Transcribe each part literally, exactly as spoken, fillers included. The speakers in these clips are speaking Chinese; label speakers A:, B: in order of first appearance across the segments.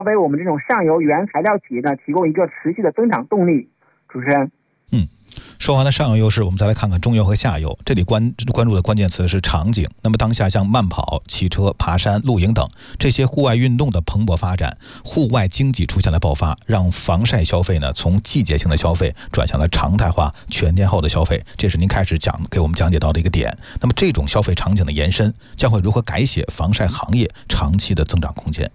A: 为我们这种上游原材料企业呢提供一个持续的增长动力。主持人，
B: 嗯。说完了上游优势，我们再来看看中游和下游。这里关关注的关键词是场景。那么当下像慢跑、骑车、爬山、露营等这些户外运动的蓬勃发展，户外经济出现了爆发，让防晒消费呢从季节性的消费转向了常态化全天候的消费。这是您开始讲给我们讲解到的一个点。那么这种消费场景的延伸将会如何改写防晒行业长期的增长空间？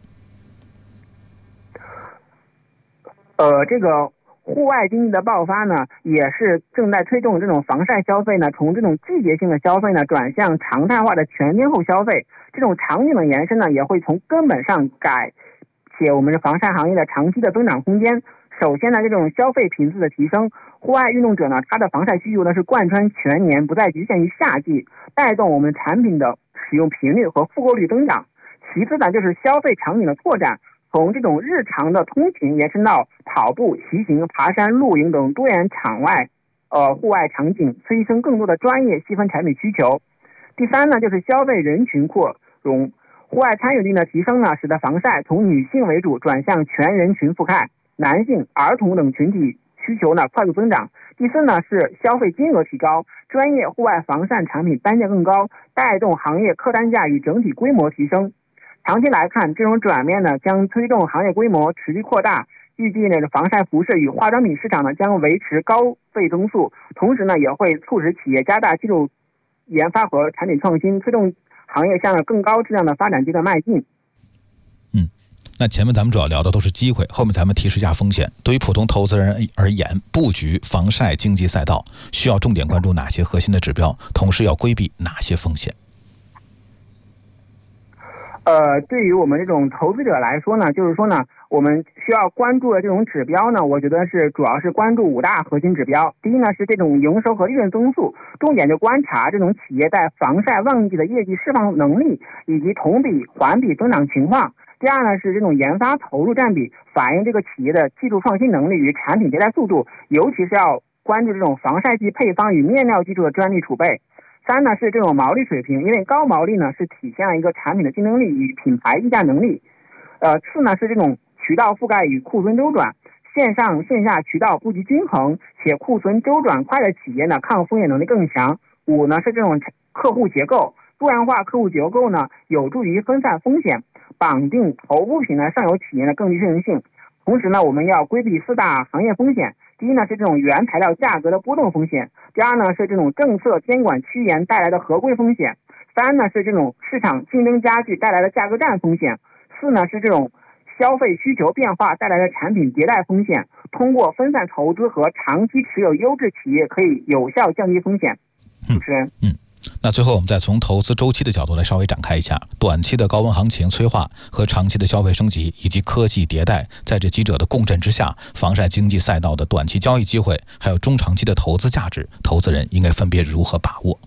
A: 呃，这个。户外经济的爆发呢，也是正在推动这种防晒消费呢，从这种季节性的消费呢，转向常态化的全天候消费。这种场景的延伸呢，也会从根本上改写我们的防晒行业的长期的增长空间。首先呢，这种消费频次的提升，户外运动者呢，他的防晒需求呢是贯穿全年，不再局限于夏季，带动我们产品的使用频率和复购率增长。其次呢，就是消费场景的拓展。从这种日常的通勤延伸到跑步、骑行、爬山、露营等多元场外呃户外场景，催生更多的专业细分产品需求。第三呢，就是消费人群扩容，户外参与率的提升呢，使得防晒从女性为主转向全人群覆盖，男性、儿童等群体需求呢快速增长。第四呢，是消费金额提高，专业户外防晒产品单价更高，带动行业客单价与整体规模提升。长期来看，这种转变呢将推动行业规模持续扩大。预计呢，防晒服饰与化妆品市场呢将维持高倍增速，同时呢也会促使企业加大技术研发和产品创新，推动行业向着更高质量的发展阶段迈进。
B: 嗯，那前面咱们主要聊的都是机会，后面咱们提示一下风险。对于普通投资人而言，布局防晒经济赛道需要重点关注哪些核心的指标，同时要规避哪些风险？
A: 呃，对于我们这种投资者来说呢，就是说呢，我们需要关注的这种指标呢，我觉得是主要是关注五大核心指标。第一呢是这种营收和利润增速，重点就观察这种企业在防晒旺季的业绩释放能力以及同比、环比增长情况。第二呢是这种研发投入占比，反映这个企业的技术创新能力与产品迭代速度，尤其是要关注这种防晒剂配方与面料技术的专利储备。三呢是这种毛利水平，因为高毛利呢是体现了一个产品的竞争力与品牌溢价能力。呃，四呢是这种渠道覆盖与库存周转，线上线下渠道布局均衡，且库存周转快的企业呢抗风险能力更强。五呢是这种客户结构，多元化客户结构呢有助于分散风险，绑定头部品牌上游企业的更具适应性。同时呢，我们要规避四大行业风险。第一呢是这种原材料价格的波动风险，第二呢是这种政策监管趋严带来的合规风险，三呢是这种市场竞争加剧带来的价格战风险，四呢是这种消费需求变化带来的产品迭代风险。通过分散投资和长期持有优质企业，可以有效降低风险。主持人，
B: 嗯。嗯那最后我们再从投资周期的角度来稍微展开一下，短期的高温行情催化和长期的消费升级以及科技迭代，在这几者的共振之下，防晒经济赛道的短期交易机会还有中长期的投资价值，投资人应该分别如何把握？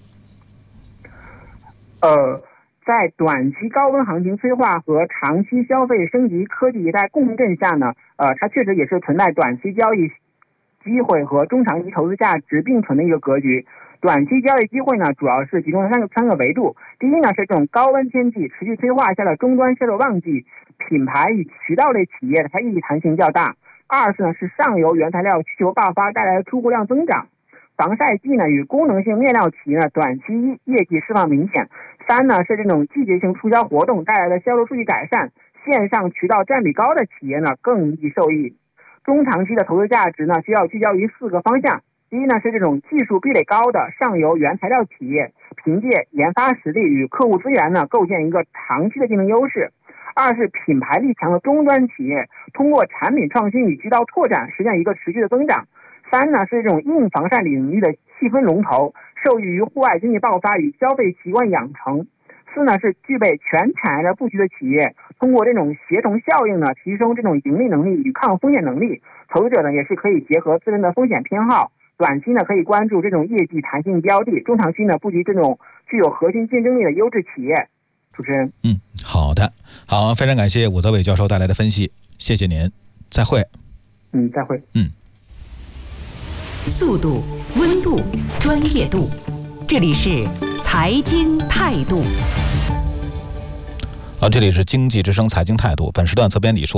A: 呃，在短期高温行情催化和长期消费升级科技迭代共振下呢，呃，它确实也是存在短期交易机会和中长期投资价值并存的一个格局。短期交易机会呢，主要是集中三个三个维度。第一呢是这种高温天气持续催化下的终端销售旺季，品牌与渠道类企业它业绩弹性较大。二是呢是上游原材料需求爆发带来的出货量增长，防晒剂呢与功能性面料企业呢短期业绩释放明显。三呢是这种季节性促销活动带来的销售数据改善，线上渠道占比高的企业呢更易受益。中长期的投资价值呢需要聚焦于四个方向。第一呢是这种技术壁垒高的上游原材料企业，凭借研发实力与客户资源呢构建一个长期的竞争优势。二是品牌力强的终端企业，通过产品创新与渠道拓展实现一个持续的增长。三呢是这种硬防晒领域的细分龙头，受益于户外经济爆发与消费习惯养成。四呢是具备全产业的布局的企业，通过这种协同效应呢提升这种盈利能力与抗风险能力。投资者呢也是可以结合自身的风险偏好，短期呢可以关注这种业绩弹性标的，中长期呢布局这种具有核心竞争力的优质企业。主持人，
B: 嗯，好的，好，非常感谢武则伟教授带来的分析，谢谢您，再会。
A: 嗯，再会。
B: 嗯，
C: 速度、温度、专业度，这里是财经态度。
B: 好，这里是经济之声财经态度，本时段责编李硕。